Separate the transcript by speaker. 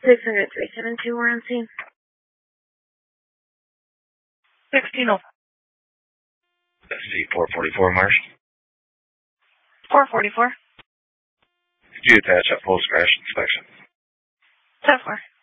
Speaker 1: 600-372, we're on scene.
Speaker 2: 1605.
Speaker 3: SC-444, Marsh.
Speaker 2: 444.
Speaker 3: Could you attach a post-crash inspection?
Speaker 2: 10-4.